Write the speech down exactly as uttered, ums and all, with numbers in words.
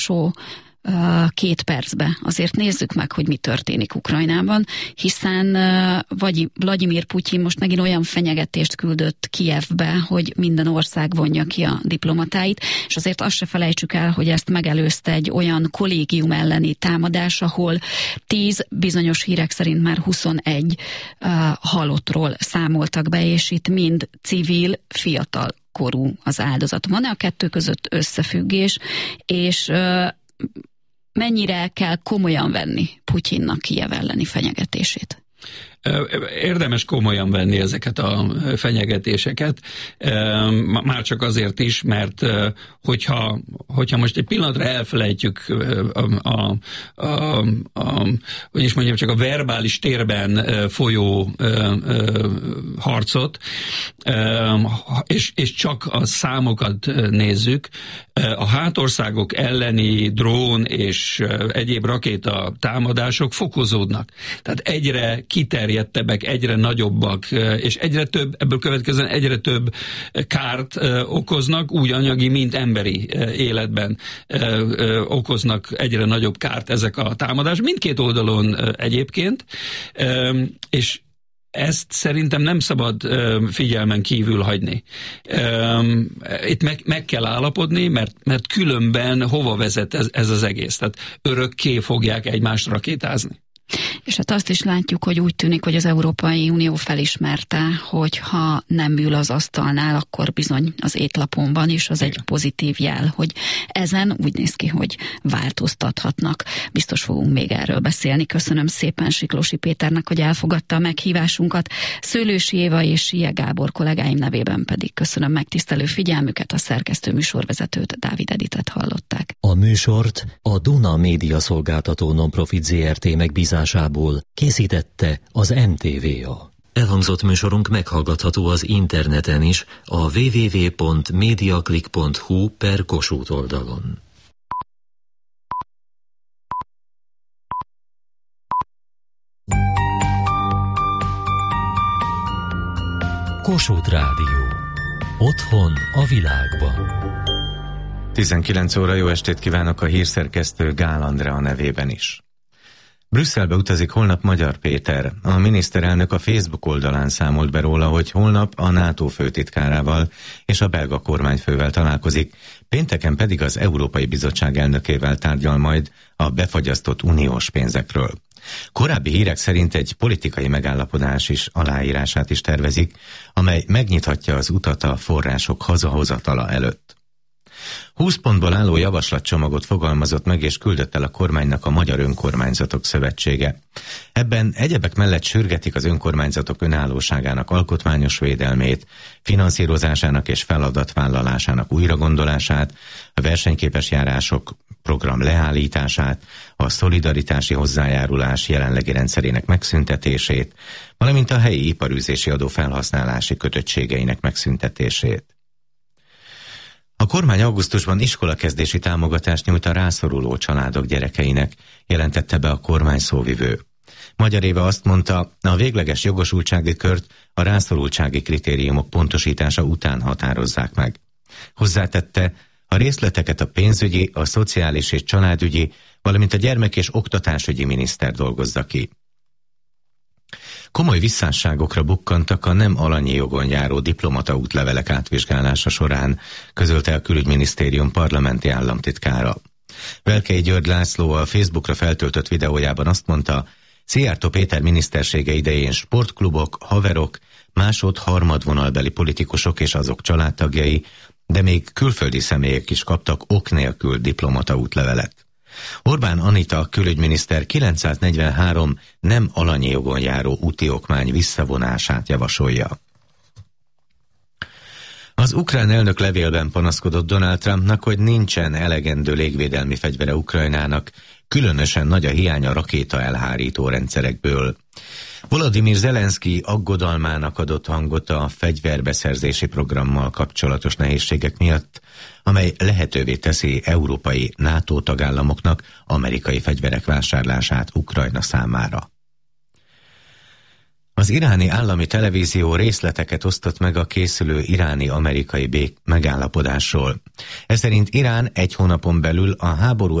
két percbe. Azért nézzük meg, hogy mi történik Ukrajnában, hiszen vagy Vladimir Putyin most megint olyan fenyegetést küldött Kijevbe, hogy minden ország vonja ki a diplomatáit, és azért azt se felejtsük el, hogy ezt megelőzte egy olyan kollégium elleni támadás, ahol tíz, bizonyos hírek szerint már huszonegy uh, halottról számoltak be, és itt mind civil, fiatal korú az áldozat. Van-e a kettő között összefüggés, és uh, mennyire kell komolyan venni Putyinnak Kijev elleni fenyegetését? Érdemes komolyan venni ezeket a fenyegetéseket, már csak azért is, mert hogyha, hogyha most egy pillanatra elfelejtjük a, a, a, a, hogy is mondjam, csak a verbális térben folyó harcot, és, és csak a számokat nézzük, a hátországok elleni drón és egyéb rakéta támadások fokozódnak. Tehát egyre kiterjedtebbek, egyre nagyobbak, és egyre több, ebből következően egyre több kárt okoznak, úgy anyagi, mint emberi életben okoznak egyre nagyobb kárt ezek a támadások, mindkét oldalon egyébként, és ezt szerintem nem szabad uh, figyelmen kívül hagyni. Um, itt meg, meg kell állapodni, mert, mert különben hova vezet ez, ez az egész? Tehát örökké fogják egymást rakétázni. És hát azt is látjuk, hogy úgy tűnik, hogy az Európai Unió felismerte, hogy ha nem ül az asztalnál, akkor bizony az étlapon van, és az Igen. egy pozitív jel, hogy ezen úgy néz ki, hogy változtathatnak. Biztos fogunk még erről beszélni. Köszönöm szépen Siklósi Péternek, hogy elfogadta a meghívásunkat. Szőlősi Éva és Sie Gábor kollégáim nevében pedig köszönöm megtisztelő figyelmüket, a szerkesztő műsorvezetőt, Dávid Editet hallották. A műsort a Duna Média Szolgáltató Nonprofit zé er té megbízásából készítette az en té vé á. Elhangzott műsorunk meghallgatható az interneten is, a double-u double-u double-u pont mediaclick pont hu per Kossuth oldalon. Kossuth Rádió. Otthon a világban. tizenkilenc óra, jó estét kívánok, a hírszerkesztő Gál Andrea nevében is. Brüsszelbe utazik holnap Magyar Péter. A miniszterelnök a Facebook oldalán számolt be róla, hogy holnap a NATO főtitkárával és a belga kormányfővel találkozik, pénteken pedig az Európai Bizottság elnökével tárgyal majd a befagyasztott uniós pénzekről. Korábbi hírek szerint egy politikai megállapodás is aláírását is tervezik, amely megnyithatja az utat a források hazahozatala előtt. húsz pontból álló javaslatcsomagot fogalmazott meg és küldött el a kormánynak a Magyar Önkormányzatok Szövetsége. Ebben egyebek mellett sürgetik az önkormányzatok önállóságának alkotmányos védelmét, finanszírozásának és feladatvállalásának újragondolását, a versenyképes járások program leállítását, a szolidaritási hozzájárulás jelenlegi rendszerének megszüntetését, valamint a helyi iparűzési adó felhasználási kötöttségeinek megszüntetését. A kormány augusztusban iskolakezdési támogatást nyújt a rászoruló családok gyerekeinek, jelentette be a kormány szóvivő. Magyar Éva azt mondta, a végleges jogosultsági kört a rászorultsági kritériumok pontosítása után határozzák meg. Hozzátette, a részleteket a pénzügyi, a szociális és családügyi, valamint a gyermek- és oktatásügyi miniszter dolgozza ki. Komoly visszásságokra bukkantak a nem alanyi jogon járó diplomata útlevelek átvizsgálása során, közölte a Külügyminisztérium parlamenti államtitkára. Velkei György László a Facebookra feltöltött videójában azt mondta, Szijjártó Péter minisztersége idején sportklubok, haverok, másod-harmadvonalbeli politikusok és azok családtagjai, de még külföldi személyek is kaptak ok nélkül diplomata útlevelet. Orbán Anita külügyminiszter kilencszáznegyvenhárom nem alanyi jogon járó úti okmány visszavonását javasolja. Az ukrán elnök levélben panaszkodott Donald Trumpnak, hogy nincsen elegendő légvédelmi fegyvere Ukrajnának, különösen nagy a hiány a rakéta elhárító rendszerekből. Volodymyr Zelenszky aggodalmának adott hangot a fegyverbeszerzési programmal kapcsolatos nehézségek miatt, amely lehetővé teszi európai NATO tagállamoknak amerikai fegyverek vásárlását Ukrajna számára. Az iráni állami televízió részleteket osztott meg a készülő iráni-amerikai bék megállapodásról. Ez szerint Irán egy hónapon belül a háború